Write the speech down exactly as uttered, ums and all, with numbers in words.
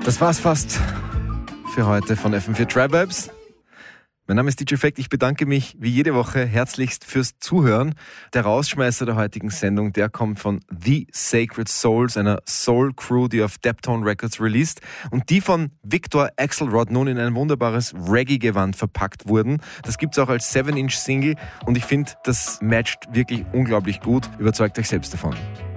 Das war's fast für heute von F M vier Tribe-Vibes. Mein Name ist D J Fact. Ich bedanke mich wie jede Woche herzlichst fürs Zuhören. Der Rausschmeißer der heutigen Sendung, der kommt von The Sacred Souls, einer Soul-Crew, die auf Deptone Records released und die von Victor Axelrod nun in ein wunderbares Reggae-Gewand verpackt wurden. Das gibt's auch als seven inch Single und ich finde, das matcht wirklich unglaublich gut. Überzeugt euch selbst davon.